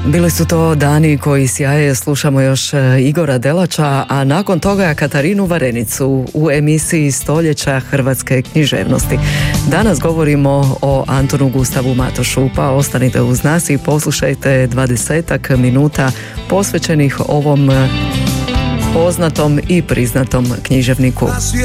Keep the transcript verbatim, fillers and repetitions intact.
Bili su to dani koji sjaje, slušamo još Igora Delača, a nakon toga Katarinu Varenicu u emisiji Stoljeća hrvatske književnosti. Danas govorimo o Antunu Gustavu Matošu, pa ostanite uz nas i poslušajte dvadesetak minuta posvećenih ovom poznatom i priznatom književniku.